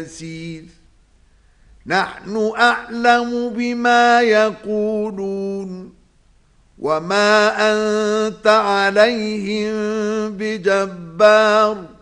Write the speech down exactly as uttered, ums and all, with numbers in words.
يسير نحن أعلم بما يقولون وما أنت عليهم بجبار